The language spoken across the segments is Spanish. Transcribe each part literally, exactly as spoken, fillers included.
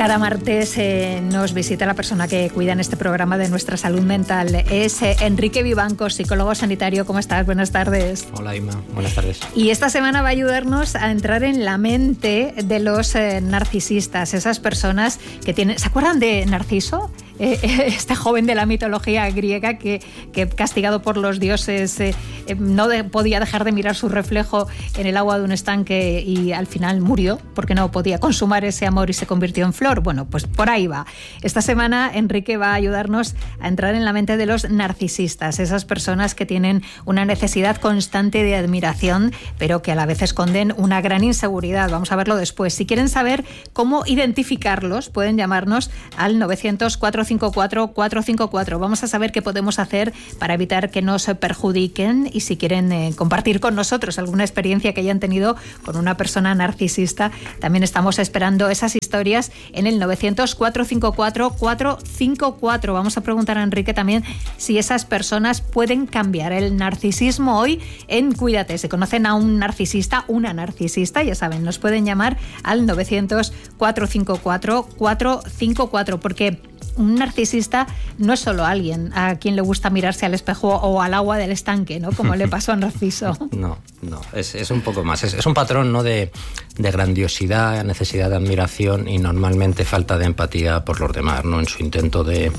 Cada martes eh, nos visita la persona que cuida en este programa de nuestra salud mental. Es eh, Enrique Vivancos, psicólogo sanitario. ¿Cómo estás? Buenas tardes. Hola, Ima. Buenas tardes. Y esta semana va a ayudarnos a entrar en la mente de los eh, narcisistas, esas personas que tienen... ¿Se acuerdan de Narciso? Eh, este joven de la mitología griega que, que castigado por los dioses eh, eh, no de, podía dejar de mirar su reflejo en el agua de un estanque y al final murió porque no podía consumar ese amor y se convirtió en flor. Bueno, pues por ahí va. Esta semana Enrique va a ayudarnos a entrar en la mente de los narcisistas, esas personas que tienen una necesidad constante de admiración, pero que a la vez esconden una gran inseguridad. Vamos a verlo después. Si quieren saber cómo identificarlos, pueden llamarnos al novecientos, cuatrocientos cincuenta y cuatro, cuatrocientos cincuenta y cuatro. Vamos a saber qué podemos hacer para evitar que nos perjudiquen y si quieren eh, compartir con nosotros alguna experiencia que hayan tenido con una persona narcisista, también estamos esperando esas historias en el novecientos, cuatrocientos cincuenta y cuatro, cuatrocientos cincuenta y cuatro. Vamos a preguntar a Enrique también si esas personas pueden cambiar el narcisismo hoy en Cuídate. Si conocen a un narcisista, una narcisista, ya saben, nos pueden llamar al novecientos, cuatrocientos cincuenta y cuatro, cuatrocientos cincuenta y cuatro, porque un narcisista no es solo alguien a quien le gusta mirarse al espejo o al agua del estanque, ¿no? Como le pasó a Narciso. No, no, es, es un poco más. Es, es un patrón, ¿no?, de, de grandiosidad, necesidad de admiración y normalmente falta de empatía por los demás, ¿no? En su intento de,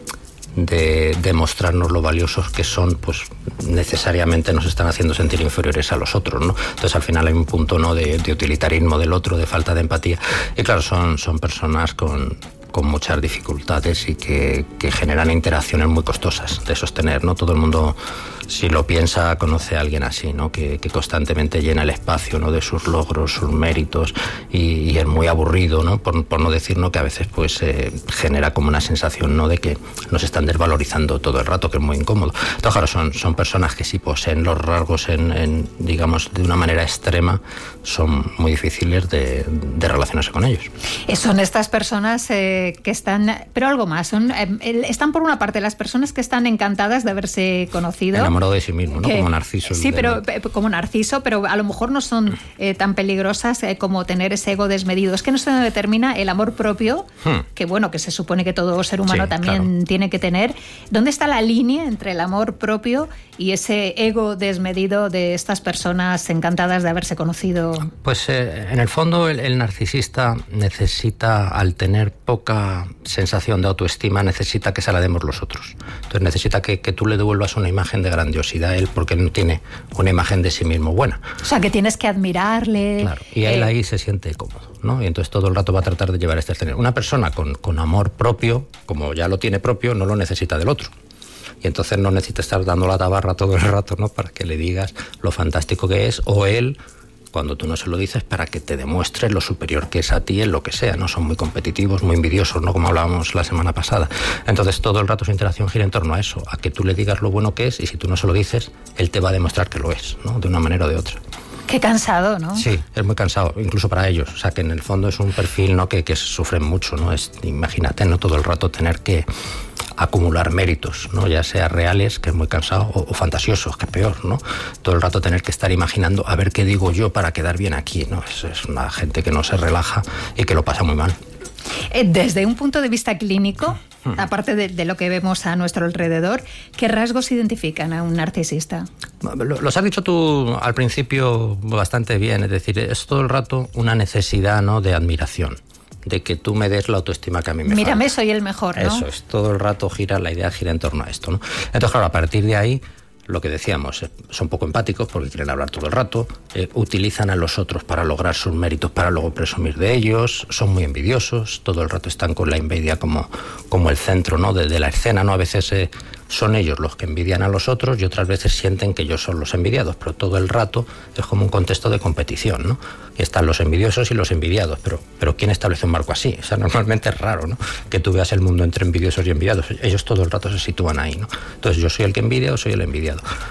de demostrarnos lo valiosos que son, pues necesariamente nos están haciendo sentir inferiores a los otros, ¿no? Entonces al final hay un punto, ¿no?, de, de utilitarismo del otro, de falta de empatía. Y claro, son, son personas con... con muchas dificultades y que, que generan interacciones muy costosas de sostener, ¿no? Todo el mundo, si lo piensa, conoce a alguien así, ¿no? Que, que constantemente llena el espacio, ¿no?, de sus logros, sus méritos y, y es muy aburrido, ¿no? Por, por no decir, ¿no?, que a veces pues eh, genera como una sensación, ¿no?, de que nos están desvalorizando todo el rato, que es muy incómodo. Entonces, claro, son, son personas que si poseen los rasgos en, en, digamos, de una manera extrema, son muy difíciles de, de relacionarse con ellos. Son estas personas eh, que están, pero algo más, son, eh, están por una parte las personas que están encantadas de haberse conocido. Enamorado de sí mismo, ¿no? Que, como Narciso. Sí, de... pero como Narciso, pero a lo mejor no son eh, tan peligrosas eh, como tener ese ego desmedido. Es que no se determina el amor propio, hmm. que bueno, que se supone que todo ser humano sí, también claro. tiene que tener. ¿Dónde está la línea entre el amor propio y ese ego desmedido de estas personas encantadas de haberse conocido? Pues eh, en el fondo el, el narcisista necesita, al tener poca sensación de autoestima, necesita que se la demos los otros. Entonces necesita que, que tú le devuelvas una imagen de grandiosidad a él, porque él no tiene una imagen de sí mismo buena. O sea, que tienes que admirarle. Claro, y él eh... ahí se siente cómodo, ¿no? Y entonces todo el rato va a tratar de llevar este escenario. Una persona con, con amor propio, como ya lo tiene propio, no lo necesita del otro. Y entonces no necesita estar dando la tabarra todo el rato, ¿no?, para que le digas lo fantástico que es, o él, cuando tú no se lo dices, para que te demuestre lo superior que es a ti en lo que sea, ¿no? Son muy competitivos, muy envidiosos, ¿no?, como hablábamos la semana pasada. Entonces todo el rato su interacción gira en torno a eso, a que tú le digas lo bueno que es, y si tú no se lo dices, él te va a demostrar que lo es, ¿no?, de una manera o de otra. Qué cansado, ¿no? Sí, es muy cansado, incluso para ellos. O sea, que en el fondo es un perfil, ¿no?, que, que sufren mucho, ¿no? Es, imagínate, ¿no?, todo el rato tener que acumular méritos, ¿no?, ya sea reales, que es muy cansado, o, o fantasiosos, que es peor, ¿no? Todo el rato tener que estar imaginando a ver qué digo yo para quedar bien aquí, ¿no? Es, es una gente que no se relaja y que lo pasa muy mal. Desde un punto de vista clínico, hmm. aparte de, de lo que vemos a nuestro alrededor, ¿qué rasgos identifican a un narcisista? Los has dicho tú al principio bastante bien, es decir, es todo el rato una necesidad, ¿no?, de admiración, de que tú me des la autoestima que a mí me Mírame, falta. Soy el mejor, ¿no? Eso es, todo el rato gira, la idea gira en torno a esto, ¿no? Entonces, claro, a partir de ahí, lo que decíamos, son poco empáticos porque quieren hablar todo el rato, eh, utilizan a los otros para lograr sus méritos, para luego presumir de ellos, son muy envidiosos, todo el rato están con la envidia como, como el centro, ¿no?, de, de la escena, ¿no? A veces eh, son ellos los que envidian a los otros y otras veces sienten que ellos son los envidiados, pero todo el rato es como un contexto de competición, ¿no? Y están los envidiosos y los envidiados, pero, pero ¿quién establece un marco así? O sea, normalmente es raro, ¿no?, que tú veas el mundo entre envidiosos y envidiados. Ellos todo el rato se sitúan ahí, ¿no? Entonces, yo soy el que envidia o soy el envidiado.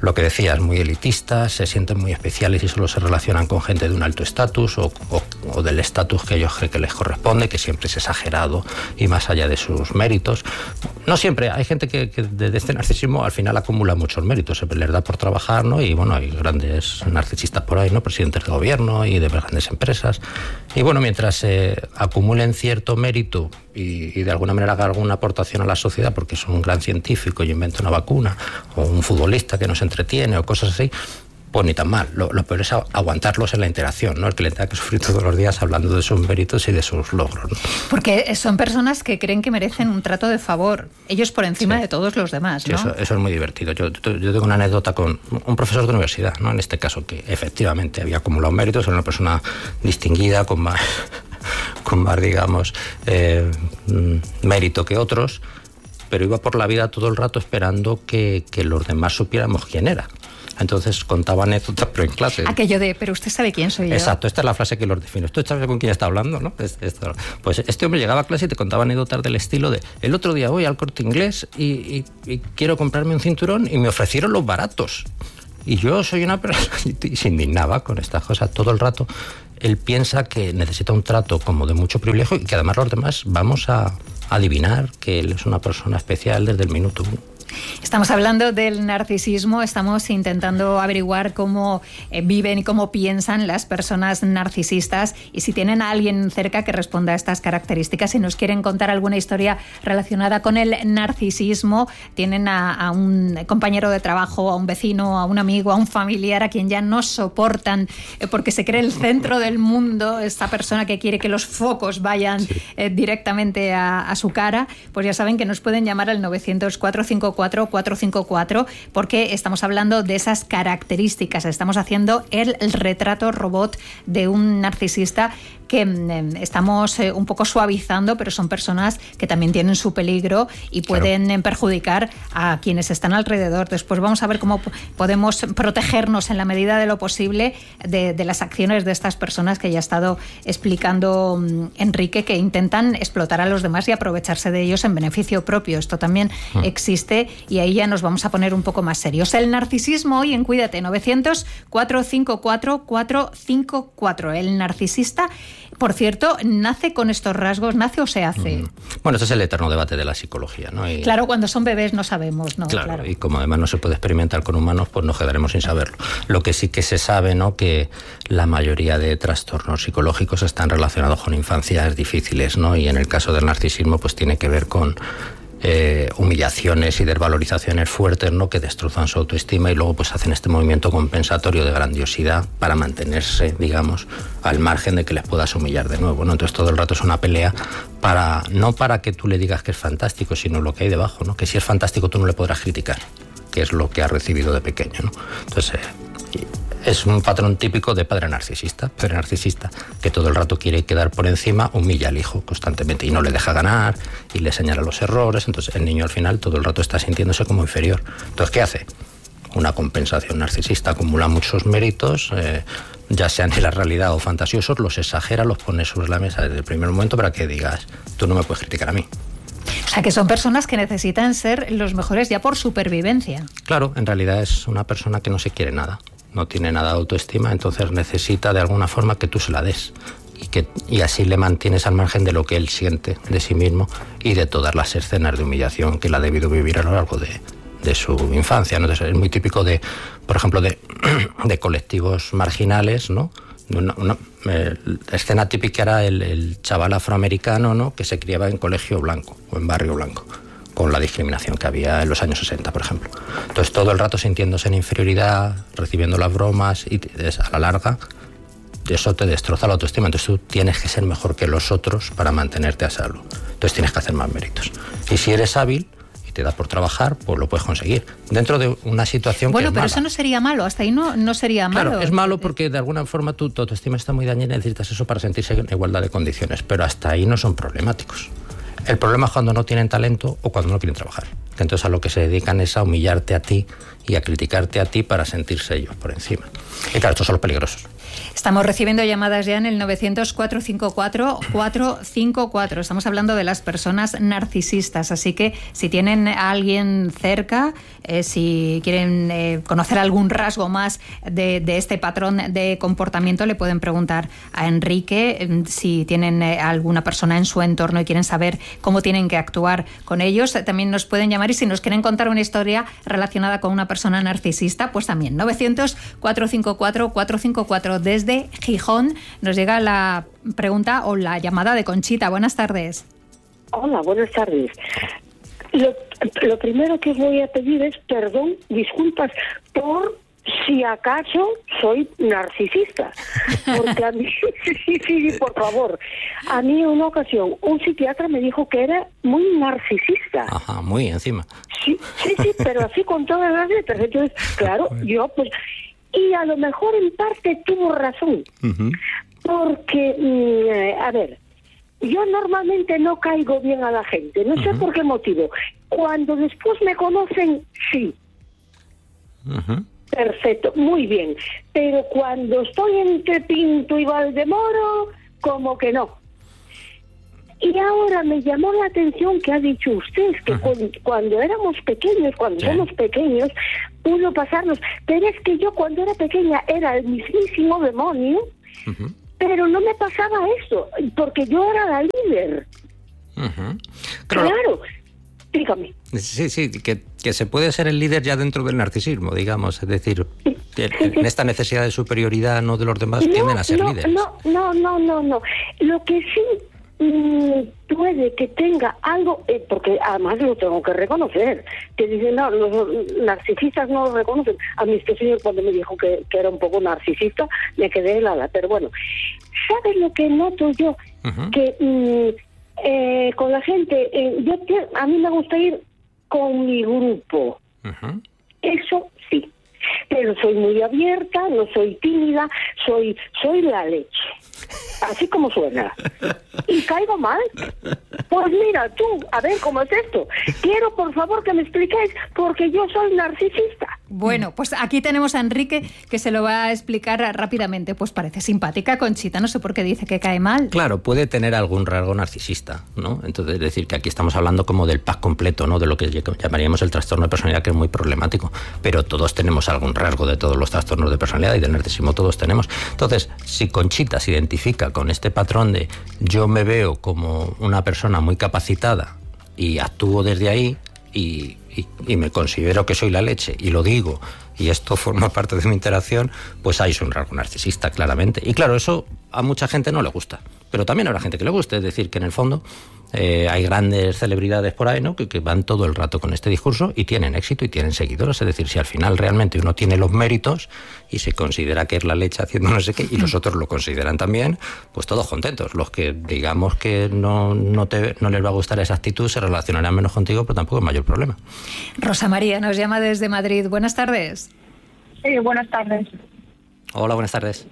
lo que decías, muy elitistas, se sienten muy especiales y solo se relacionan con gente de un alto estatus o, o, o del estatus que ellos creen que les corresponde, que siempre es exagerado y más allá de sus méritos. No siempre, hay gente que, que desde este narcisismo al final acumula muchos méritos, se les da por trabajar, ¿no? Y bueno, hay grandes narcisistas por ahí, ¿no? Presidentes de gobierno y de grandes empresas. Y bueno, mientras se eh, acumulen cierto mérito y, y de alguna manera haga alguna aportación a la sociedad, porque es un gran científico y inventa una vacuna, o un futbolista que nos entretiene, o cosas así, pues ni tan mal. Lo, lo peor es aguantarlos en la interacción, ¿no? El que le tenga que sufrir todos los días hablando de sus méritos y de sus logros, ¿no? Porque son personas que creen que merecen un trato de favor, ellos por encima sí. de todos los demás, ¿no? Sí, eso, eso es muy divertido. Yo, yo tengo una anécdota con un profesor de universidad, ¿no? En este caso, que efectivamente había acumulado méritos, era una persona distinguida, con más, con más digamos, eh, mérito que otros, pero iba por la vida todo el rato esperando que, que los demás supiéramos quién era. Entonces contaba anécdotas, pero en clase. Aquello de, pero usted sabe quién soy yo. Exacto, esta es la frase que los define. ¿Usted sabe con quién está hablando, no? Es, esto. Pues este hombre llegaba a clase y te contaba anécdotas del estilo de, el otro día voy al Corte Inglés y, y, y quiero comprarme un cinturón y me ofrecieron los baratos. Y yo soy una persona... Y se indignaba con estas cosas todo el rato. Él piensa que necesita un trato como de mucho privilegio y que además los demás vamos a adivinar que él es una persona especial desde el minuto uno. Estamos hablando del narcisismo, estamos intentando averiguar cómo eh, viven y cómo piensan las personas narcisistas y si tienen a alguien cerca que responda a estas características. Si nos quieren contar alguna historia relacionada con el narcisismo, tienen a, a un compañero de trabajo, a un vecino, a un amigo, a un familiar a quien ya no soportan eh, porque se cree el centro del mundo, esta persona que quiere que los focos vayan sí. eh, directamente a, a su cara, pues ya saben que nos pueden llamar al novecientos, cuatrocientos cincuenta y cuatro, cuatrocientos cincuenta y cuatro porque estamos hablando de esas características. Estamos haciendo el, el retrato robot de un narcisista que eh, estamos eh, un poco suavizando, pero son personas que también tienen su peligro y pueden claro. perjudicar a quienes están alrededor. Después vamos a ver cómo podemos protegernos en la medida de lo posible de, de las acciones de estas personas que ya ha estado explicando um, Enrique, que intentan explotar a los demás y aprovecharse de ellos en beneficio propio. Esto también mm. existe y ahí ya nos vamos a poner un poco más serios. El narcisismo hoy en Cuídate, novecientos, cuatrocientos cincuenta y cuatro, cuatrocientos cincuenta y cuatro. El narcisista, por cierto, ¿nace con estos rasgos? ¿Nace o se hace? Mm. Bueno, este es el eterno debate de la psicología, ¿no? Y... Claro, cuando son bebés no sabemos, ¿no? Claro, claro, y como además no se puede experimentar con humanos, pues nos quedaremos sin saberlo. Lo que sí que se sabe, ¿no? Que la mayoría de trastornos psicológicos están relacionados con infancias difíciles, ¿no? Y en el caso del narcisismo, pues tiene que ver con Eh, humillaciones y desvalorizaciones fuertes, ¿no? Que destrozan su autoestima y luego pues hacen este movimiento compensatorio de grandiosidad para mantenerse, digamos, al margen de que les puedas humillar de nuevo, ¿no? Entonces todo el rato es una pelea para, no para que tú le digas que es fantástico, sino lo que hay debajo, ¿no? Que si es fantástico tú no le podrás criticar, que es lo que ha recibido de pequeño, ¿no? Entonces eh, es un patrón típico de padre narcisista, padre narcisista que todo el rato quiere quedar por encima, humilla al hijo constantemente y no le deja ganar y le señala los errores. Entonces el niño al final todo el rato está sintiéndose como inferior. Entonces, ¿qué hace? Una compensación narcisista, acumula muchos méritos, eh, ya sean en la realidad o fantasiosos, los exagera, los pone sobre la mesa desde el primer momento para que digas, tú no me puedes criticar a mí. O sea, que son personas que necesitan ser los mejores ya por supervivencia. Claro, en realidad es una persona que no se quiere nada. No tiene nada de autoestima, entonces necesita de alguna forma que tú se la des y, que, y así le mantienes al margen de lo que él siente de sí mismo y de todas las escenas de humillación que él ha debido vivir a lo largo de, de su infancia, ¿no? Entonces es muy típico de, por ejemplo, de, de colectivos marginales, ¿no? Una, una eh, escena típica era el, el chaval afroamericano, ¿no? Que se criaba en colegio blanco o en barrio blanco, con la discriminación que había en los años sesenta, por ejemplo. Entonces, todo el rato sintiéndose en inferioridad, recibiendo las bromas, y a la larga, eso te destroza la autoestima. Entonces, tú tienes que ser mejor que los otros para mantenerte a salvo. Entonces, tienes que hacer más méritos. Y si eres hábil y te da por trabajar, pues lo puedes conseguir. Dentro de una situación bueno, que es pero mala. Eso no sería malo. Hasta ahí no, no sería malo. Claro, es malo porque de alguna forma tu, tu autoestima está muy dañada y necesitas eso para sentirse en igualdad de condiciones. Pero hasta ahí no son problemáticos. El problema es cuando no tienen talento o cuando no quieren trabajar. Que entonces a lo que se dedican es a humillarte a ti y a criticarte a ti para sentirse ellos por encima. Y claro, estos son los peligrosos. Estamos recibiendo llamadas ya en el novecientos, cuatrocientos cincuenta y cuatro, cuatrocientos cincuenta y cuatro. Estamos hablando de las personas narcisistas, así que si tienen a alguien cerca, eh, si quieren eh, conocer algún rasgo más de, de este patrón de comportamiento, le pueden preguntar a Enrique. Eh, si tienen eh, alguna persona en su entorno y quieren saber cómo tienen que actuar con ellos, eh, también nos pueden llamar, y si nos quieren contar una historia relacionada con una persona narcisista, pues también novecientos, cuatrocientos cincuenta y cuatro, cuatrocientos cincuenta y cuatro. Desde Gijón nos llega la pregunta o la llamada de Conchita. Buenas tardes. Hola, buenas tardes. Lo, lo primero que voy a pedir es perdón, disculpas, por si acaso soy narcisista. Porque a mí, sí, sí, por favor, a mí en una ocasión un psiquiatra me dijo que era muy narcisista. Ajá, muy encima. Sí, sí, sí, pero así con todas las letras. Entonces, claro, yo pues... Y a lo mejor en parte tuvo razón, uh-huh. porque, mm, a ver, yo normalmente no caigo bien a la gente, no uh-huh. sé por qué motivo. Cuando después me conocen, sí. Uh-huh. Perfecto, muy bien. Pero cuando estoy entre Pinto y Valdemoro, como que no. Y ahora me llamó la atención que ha dicho usted, que uh-huh. cuando, cuando éramos pequeños, cuando sí. somos pequeños, pudo pasarnos. Pero es que yo cuando era pequeña era el mismísimo demonio, uh-huh. pero no me pasaba eso, porque yo era la líder. Uh-huh. Claro. claro. Dígame. Sí, sí, que, que se puede ser el líder ya dentro del narcisismo, digamos, es decir, que en esta necesidad de superioridad no de los demás no, tienden a ser no, líderes. No, no, no, no, no. Lo que sí puede que tenga algo, eh, porque además lo tengo que reconocer, que dicen, no, los narcisistas no lo reconocen. A mí este señor cuando me dijo que, que era un poco narcisista, me quedé helada, pero bueno, ¿sabes lo que noto yo? Uh-huh. Que mm, eh, con la gente, eh, yo te, a mí me gusta ir con mi grupo, uh-huh. eso sí, pero soy muy abierta, no soy tímida, soy, soy la leche. Así como suena. ¿Y caigo mal? Pues mira, tú, a ver cómo es esto. Quiero, por favor, que me expliquéis, porque yo soy narcisista. Bueno, pues aquí tenemos a Enrique, que se lo va a explicar rápidamente. Pues parece simpática, Conchita, no sé por qué dice que cae mal. Claro, puede tener algún rasgo narcisista, ¿no? Entonces, es decir, que aquí estamos hablando como del pack completo, ¿no? De lo que llamaríamos el trastorno de personalidad, que es muy problemático. Pero todos tenemos algún rasgo de todos los trastornos de personalidad, y de narcisismo todos tenemos. Entonces, si Conchita se identifica con este patrón de yo me veo como una persona muy capacitada y actúo desde ahí, y, y, y me considero que soy la leche y lo digo, y esto forma parte de mi interacción, pues hay un rasgo narcisista, claramente. Y claro, eso a mucha gente no le gusta, pero también habrá gente que le guste. Es decir, que en el fondo eh, hay grandes celebridades por ahí, ¿no? que, que van todo el rato con este discurso y tienen éxito y tienen seguidores. Es decir, si al final realmente uno tiene los méritos y se considera que es la leche haciendo no sé qué, y los otros lo consideran también, pues todos contentos. Los que digamos que no, no, te, no les va a gustar esa actitud se relacionarán menos contigo, pero tampoco es mayor problema. Rosa María nos llama desde Madrid. Buenas tardes. Sí, buenas tardes. Hola, buenas tardes.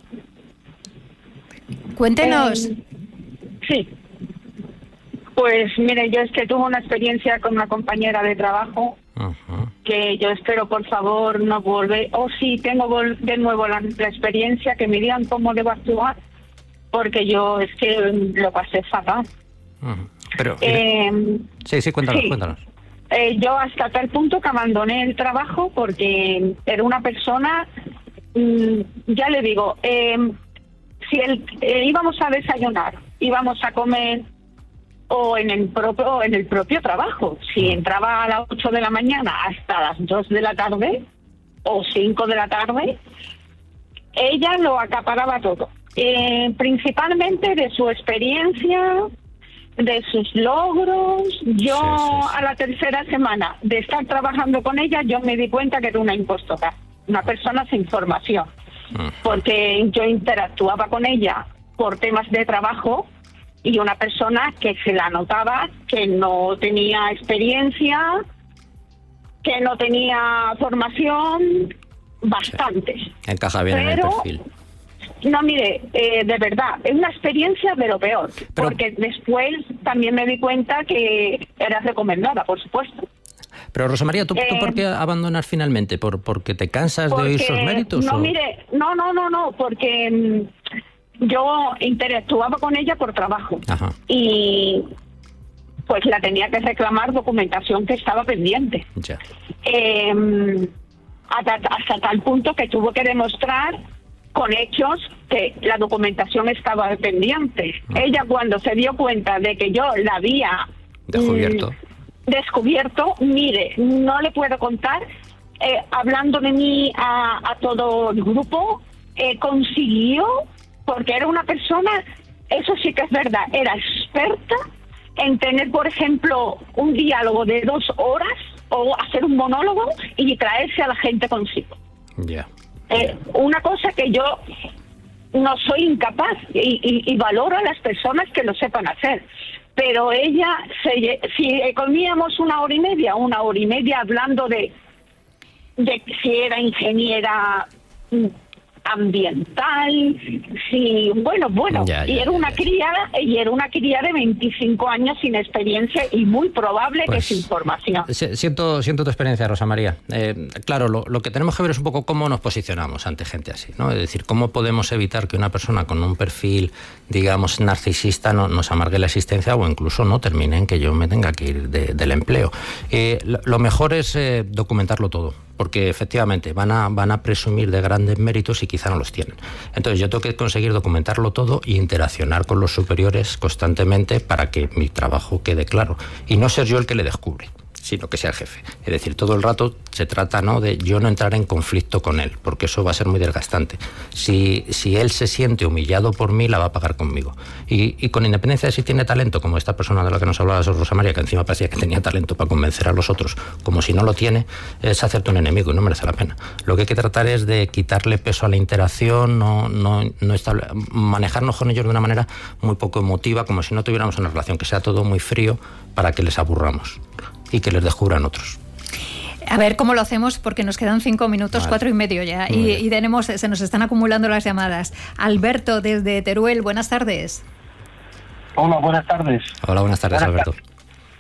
Cuéntenos. Eh, sí. Pues mire, yo es que tuve una experiencia con una compañera de trabajo, uh-huh. que yo espero, por favor, no volver, o si tengo vol- de nuevo la, la experiencia, que me digan cómo debo actuar, porque yo es que lo pasé fatal. Uh-huh. Pero, eh, sí, sí, cuéntanos, sí. cuéntanos. Eh, yo hasta tal punto que abandoné el trabajo porque era una persona, mmm, ya le digo, eh, si el, eh, íbamos a desayunar, íbamos a comer, o en el propio en el propio trabajo, si entraba a las ocho de la mañana hasta las dos de la tarde o cinco de la tarde, ella lo acaparaba todo, eh, principalmente de su experiencia, de sus logros. Yo sí, sí, sí. A la tercera semana de estar trabajando con ella, yo me di cuenta que era una impostora, una persona sin formación, uh-huh. porque yo interactuaba con ella por temas de trabajo, y una persona que se la notaba que no tenía experiencia, que no tenía formación, bastante. Sí. Encaja bien Pero, en el perfil. No, mire, eh, de verdad, es una experiencia de lo peor, Pero, porque después también me di cuenta que era recomendada, por supuesto. Pero Rosa María, ¿tú, eh, ¿tú por qué abandonas finalmente? ¿Por porque te cansas de oír sus méritos? No, o? mire, no, no, no, no, porque yo interactuaba con ella por trabajo. Ajá. Y pues la tenía que reclamar documentación que estaba pendiente. Ya. Eh, hasta, hasta tal punto que tuvo que demostrar con hechos que la documentación estaba pendiente. Uh-huh. Ella, cuando se dio cuenta de que yo la había descubierto, mm, descubierto, mire, no le puedo contar, eh, hablando de mí a, a todo el grupo, eh, consiguió, porque era una persona, eso sí que es verdad, era experta en tener, por ejemplo, un diálogo de dos horas o hacer un monólogo y traerse a la gente consigo. Ya. Yeah. Eh, una cosa que yo no soy incapaz y, y, y valoro a las personas que lo sepan hacer, pero ella, se, si comíamos una hora y media, una hora y media hablando de, de si era ingeniera ambiental, sí, bueno, bueno, ya, ya, y era una ya, cría, y era una cría de veinticinco años sin experiencia y muy probable pues, que sin formación. Siento, siento tu experiencia, Rosa María. Eh, claro, lo, lo que tenemos que ver es un poco cómo nos posicionamos ante gente así, ¿no? Es decir, cómo podemos evitar que una persona con un perfil, digamos, narcisista no, nos amargue la existencia o incluso no termine en que yo me tenga que ir de, del empleo. Eh, lo, lo mejor es eh, documentarlo todo, porque efectivamente van a, van a presumir de grandes méritos y quizá no los tienen. Entonces yo tengo que conseguir documentarlo todo e interaccionar con los superiores constantemente para que mi trabajo quede claro. Y no ser yo el que le descubre, sino que sea el jefe. Es decir, todo el rato se trata, ¿no?, de yo no entrar en conflicto con él, porque eso va a ser muy desgastante. Si, si él se siente humillado por mí, la va a pagar conmigo. Y, y con independencia de si tiene talento, como esta persona de la que nos hablaba, Rosa María, que encima parecía que tenía talento para convencer a los otros, como si no lo tiene, es hacerte un enemigo y no merece la pena. Lo que hay que tratar es de quitarle peso a la interacción, no, no, no estable, manejarnos con ellos de una manera muy poco emotiva, como si no tuviéramos una relación, que sea todo muy frío para que les aburramos y que les descubran otros. A ver cómo lo hacemos, porque nos quedan cinco minutos, vale. cuatro y medio ya, y, y tenemos, se nos están acumulando las llamadas. Alberto, desde Teruel, buenas tardes. Hola, buenas tardes. Hola, buenas tardes, buenas Alberto. Tardes.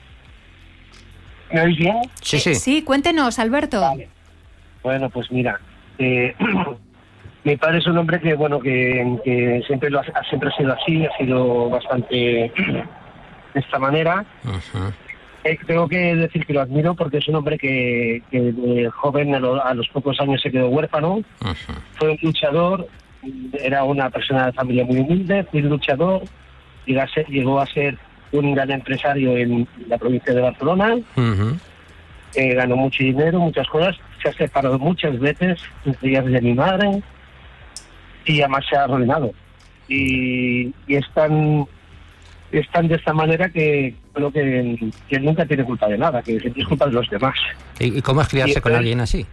¿Me oís bien? Sí, sí. Sí, cuéntenos, Alberto. Vale. Bueno, pues mira, eh, mi padre es un hombre que, bueno, que, que siempre, lo ha, siempre ha sido así, ha sido bastante de esta manera. Uh-huh. Eh, tengo que decir que lo admiro porque es un hombre que, que de joven a, lo, a los pocos años se quedó huérfano. Uh-huh. Fue un luchador, era una persona de familia muy humilde, fue un luchador, llegó a ser, llegó a ser un gran empresario en la provincia de Barcelona. Uh-huh. Eh, ganó mucho dinero, muchas cosas, se ha separado muchas veces, entre ellas de mi madre, y además se ha arruinado. Y, y es tan... están de esta manera que creo que, que nunca tiene culpa de nada, que siempre es culpa de los demás. ¿Y cómo es criarse y, con alguien así?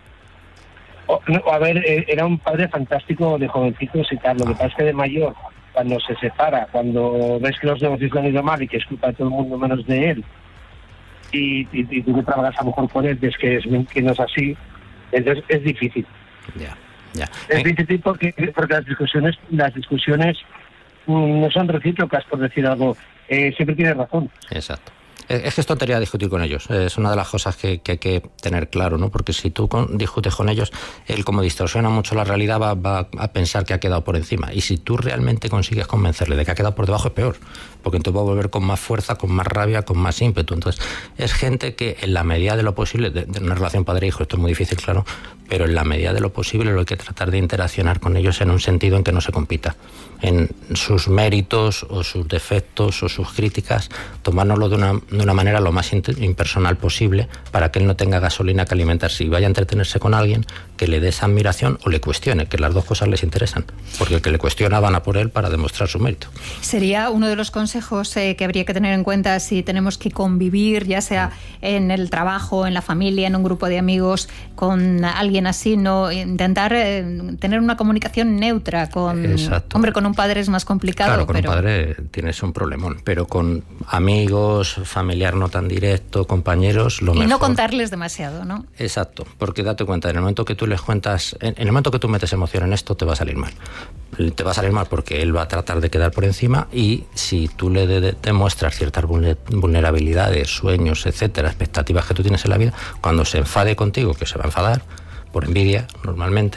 O, no, a ver, era un padre fantástico de jovencitos y tal. Lo que pasa es que de mayor, cuando se separa, cuando ves que los negocios le han ido mal y que es culpa de todo el mundo menos de él, y, y, y tú que trabajas a lo mejor con él, ves que, es, que no es así, entonces es difícil. Ya, ya. Es eh. difícil porque, porque las discusiones, las discusiones no son recíprocas, por decir algo. Eh, siempre tienes razón. Exacto. Es que es tontería discutir con ellos. Es una de las cosas que, que hay que tener claro, ¿no? Porque si tú con, discutes con ellos, él, como distorsiona mucho la realidad, va, va a pensar que ha quedado por encima. Y si tú realmente consigues convencerle de que ha quedado por debajo, es peor. Porque entonces va a volver con más fuerza, con más rabia, con más ímpetu. Entonces, es gente que en la medida de lo posible, de, de una relación padre-hijo, esto es muy difícil, claro, pero en la medida de lo posible lo hay que tratar de interaccionar con ellos en un sentido en que no se compita. En sus méritos o sus defectos o sus críticas, tomárnoslo de una, de una manera lo más impersonal posible para que él no tenga gasolina que alimentarse y vaya a entretenerse con alguien que le dé esa admiración o le cuestione, que las dos cosas les interesan, porque el que le cuestiona van a por él para demostrar su mérito. Sería uno de los consejos eh, que habría que tener en cuenta si tenemos que convivir, ya sea en el trabajo, en la familia, en un grupo de amigos, con alguien así, no intentar eh, tener una comunicación neutra con... Exacto. Hombre, con un padre es más complicado. Claro, con pero... un padre tienes un problemón, pero con amigos, familiar no tan directo, compañeros, lo y mejor. Y no contarles demasiado, ¿no? Exacto, porque date cuenta, en el momento que tú les cuentas, en el momento que tú metes emoción en esto, te va a salir mal. Te va a salir mal porque él va a tratar de quedar por encima, y si tú le de, de, demuestras ciertas vulnerabilidades, sueños, etcétera, expectativas que tú tienes en la vida, cuando se enfade contigo, que se va a enfadar, por envidia, normalmente,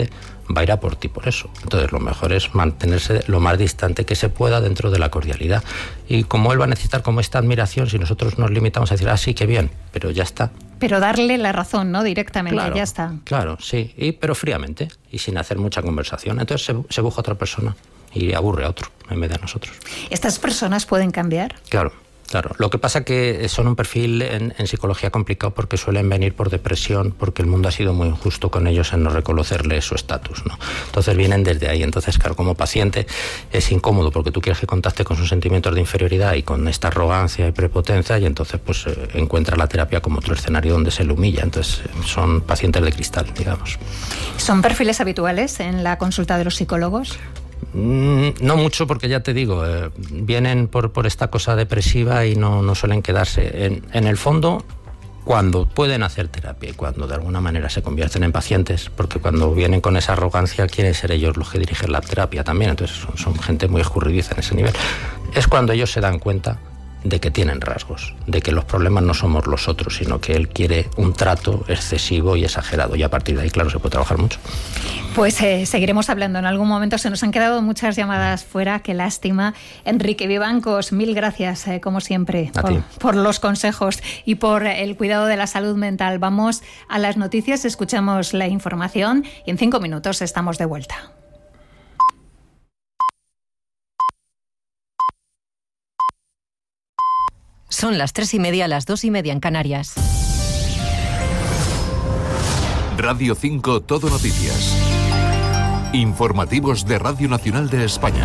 va a ir a por ti por eso. Entonces lo mejor es mantenerse lo más distante que se pueda dentro de la cordialidad. Y como él va a necesitar como esta admiración, si nosotros nos limitamos a decir, ah, sí, qué bien, pero ya está. Pero darle la razón, ¿no? Directamente, claro, ya está. Claro, sí, y, pero fríamente y sin hacer mucha conversación. Entonces se, se busca otra persona y aburre a otro en vez de a nosotros. ¿Estas personas pueden cambiar? Claro. Claro, lo que pasa que son un perfil en, en psicología complicado porque suelen venir por depresión, porque el mundo ha sido muy injusto con ellos en no reconocerles su estatus, ¿no? Entonces vienen desde ahí. Entonces, claro, como paciente es incómodo porque tú quieres que contacte con sus sentimientos de inferioridad y con esta arrogancia y prepotencia, y entonces pues eh, encuentra la terapia como otro escenario donde se le humilla. Entonces son pacientes de cristal, digamos. ¿Son perfiles habituales en la consulta de los psicólogos? No mucho, porque ya te digo, eh, vienen por, por esta cosa depresiva y no, no suelen quedarse. En, en el fondo, cuando pueden hacer terapia y cuando de alguna manera se convierten en pacientes, porque cuando vienen con esa arrogancia quieren ser ellos los que dirigen la terapia también, entonces son, son gente muy escurridiza en ese nivel, es cuando ellos se dan cuenta de que tienen rasgos, de que los problemas no somos los otros, sino que él quiere un trato excesivo y exagerado, y a partir de ahí, claro, se puede trabajar mucho. Pues eh, seguiremos hablando en algún momento. Se nos han quedado muchas llamadas fuera, qué lástima. Enrique Vivancos, mil gracias, eh, como siempre, por, por los consejos y por el cuidado de la salud mental. Vamos a las noticias, escuchamos la información y en cinco minutos estamos de vuelta. Son las tres y media, las dos y media en Canarias. Radio cinco Todo Noticias. Informativos de Radio Nacional de España.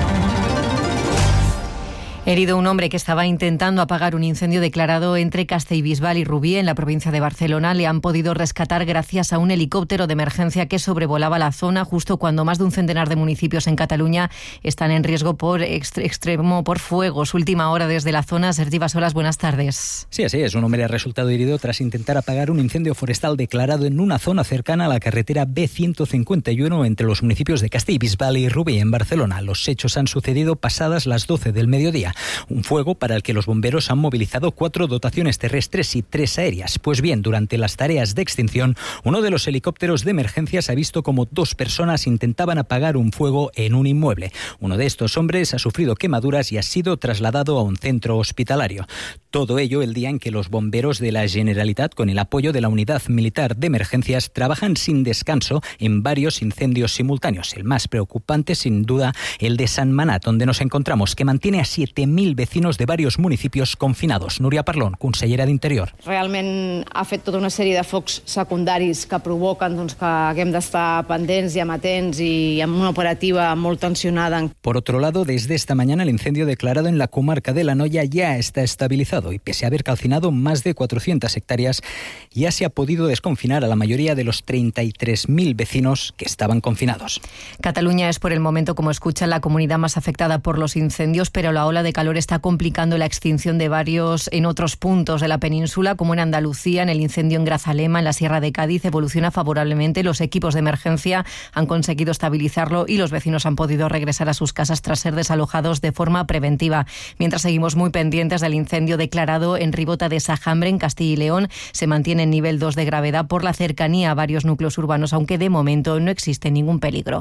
Herido un hombre que estaba intentando apagar un incendio declarado entre Castellbisbal y Rubí, en la provincia de Barcelona. Le han podido rescatar gracias a un helicóptero de emergencia que sobrevolaba la zona justo cuando más de un centenar de municipios en Cataluña están en riesgo por extremo por fuegos. Última hora desde la zona. Sergi Basolas, buenas tardes. Sí, así es. Un hombre ha resultado herido tras intentar apagar un incendio forestal declarado en una zona cercana a la carretera B ciento cincuenta y uno entre los municipios de Castellbisbal y Rubí, en Barcelona. Los hechos han sucedido pasadas las doce del mediodía. Un fuego para el que los bomberos han movilizado cuatro dotaciones terrestres y tres aéreas. Pues bien, durante las tareas de extinción, uno de los helicópteros de emergencias ha visto como dos personas intentaban apagar un fuego en un inmueble. Uno de estos hombres ha sufrido quemaduras y ha sido trasladado a un centro hospitalario. Todo ello el día en que los bomberos de la Generalitat, con el apoyo de la Unidad Militar de Emergencias, trabajan sin descanso en varios incendios simultáneos. El más preocupante, sin duda, el de Sant Manat, donde nos encontramos, que mantiene a siete mil vecinos de varios municipios confinados. Núria Parlon, consellera d'Interior. Realment ha fet tota una sèrie de focs secundaris que provoquen doncs, que haguem d'estar pendents i amatents i amb una operativa molt tensionada. Por otro lado, desde esta mañana el incendio declarado en la comarca de La Noya ya está estabilizado y pese a haber calcinado más de cuatrocientas hectáreas, ya se ha podido desconfinar a la mayoría de los treinta y tres mil vecinos que estaban confinados. Cataluña es por el momento, como escuchan, la comunidad más afectada por los incendios, pero la ola de calor está complicando la extinción de varios en otros puntos de la península, como en Andalucía, en el incendio en Grazalema, en la Sierra de Cádiz, evoluciona favorablemente. Los equipos de emergencia han conseguido estabilizarlo y los vecinos han podido regresar a sus casas tras ser desalojados de forma preventiva. Mientras seguimos muy pendientes del incendio declarado en Ribota de Sajambre, en Castilla y León, se mantiene en nivel dos de gravedad por la cercanía a varios núcleos urbanos, aunque de momento no existe ningún peligro.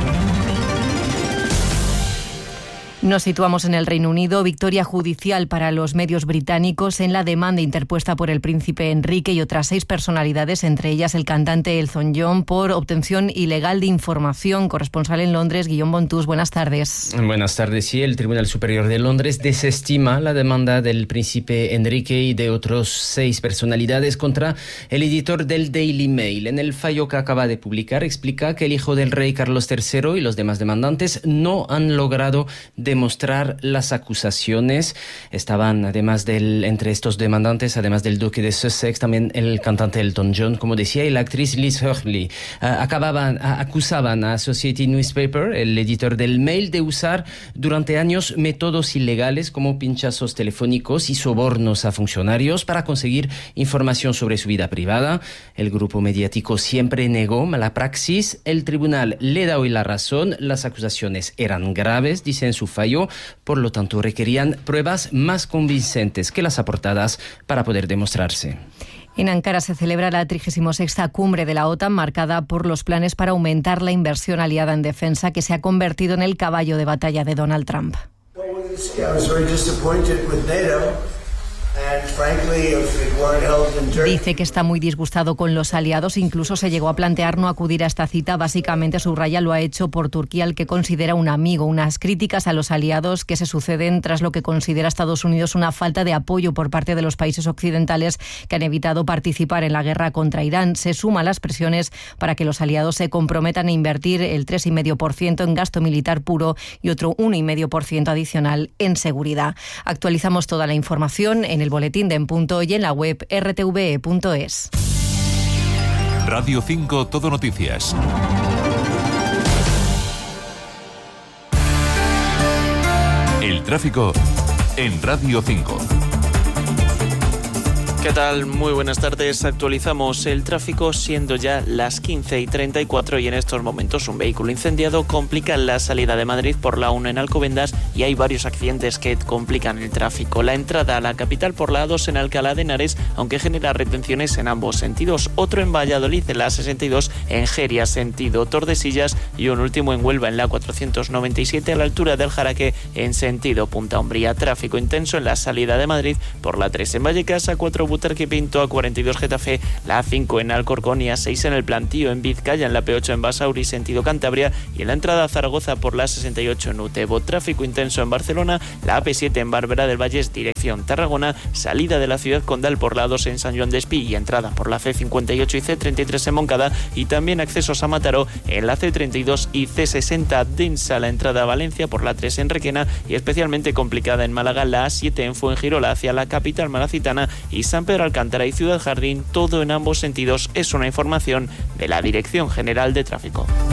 Nos situamos en el Reino Unido. Victoria judicial para los medios británicos en la demanda interpuesta por el príncipe Enrique y otras seis personalidades, entre ellas el cantante Elton John, por obtención ilegal de información. Corresponsal en Londres, Guillaume Bontús, buenas tardes. Buenas tardes. Sí, el Tribunal Superior de Londres desestima la demanda del príncipe Enrique y de otros seis personalidades contra el editor del Daily Mail. En el fallo que acaba de publicar, explica que el hijo del rey Carlos tercero y los demás demandantes no han logrado de demostrar las acusaciones. Estaban, además del, entre estos demandantes, además del duque de Sussex, también el cantante Elton John, como decía, y la actriz Liz Hurley. Uh, acababan, uh, acusaban a Society Newspaper, el editor del Mail, de usar durante años métodos ilegales como pinchazos telefónicos y sobornos a funcionarios para conseguir información sobre su vida privada. El grupo mediático siempre negó la praxis. El tribunal le da hoy la razón. Las acusaciones eran graves, dice en su fallo. Por lo tanto, requerían pruebas más convincentes que las aportadas para poder demostrarse. En Ankara se celebra la trigésima sexta cumbre de la OTAN, marcada por los planes para aumentar la inversión aliada en defensa, que se ha convertido en el caballo de batalla de Donald Trump. Dice que está muy disgustado con los aliados, incluso se llegó a plantear no acudir a esta cita. Básicamente, subraya, lo ha hecho por Turquía, al que considera un amigo. Unas críticas a los aliados que se suceden tras lo que considera Estados Unidos una falta de apoyo por parte de los países occidentales que han evitado participar en la guerra contra Irán. Se suman las presiones para que los aliados se comprometan a invertir el tres coma cinco por ciento en gasto militar puro y otro uno coma cinco por ciento adicional en seguridad. Actualizamos toda la información en el boletín de En Punto y en la web r t v e punto es. Radio cinco Todo Noticias. El tráfico en Radio cinco. ¿Qué tal? Muy buenas tardes. Actualizamos el tráfico siendo ya las quince y treinta y cuatro y en estos momentos un vehículo incendiado complica la salida de Madrid por la uno en Alcobendas y hay varios accidentes que complican el tráfico. La entrada a la capital por la A dos en Alcalá de Henares, aunque genera retenciones en ambos sentidos. Otro en Valladolid en la A sesenta y dos en Jeria, sentido Tordesillas, y un último en Huelva en la cuatrocientos noventa y siete a la altura del Jaraque en sentido Punta Umbría. Tráfico intenso en la salida de Madrid por la tres en Vallecas, A cuatro Butarque Pinto, A cuarenta y dos Getafe, la A cinco en Alcorcón y A seis en El Plantío en Vizcaya, en la P ocho en Basauri sentido Cantabria y en la entrada a Zaragoza por la sesenta y ocho en Utebo. Tráfico intenso en Barcelona, la A P siete en Barberá del Vallés dirección Tarragona, salida de la ciudad condal por la A dos en San Joan Despí y entrada por la C cincuenta y ocho y C treinta y tres en Moncada y también accesos a Mataró en la C treinta y dos y C sesenta densa la entrada a Valencia por la tres en Requena y especialmente complicada en Málaga la A siete en Fuengirola hacia la capital malacitana y San Pedro Alcántara y Ciudad Jardín, todo en ambos sentidos. Es una información de la Dirección General de Tráfico.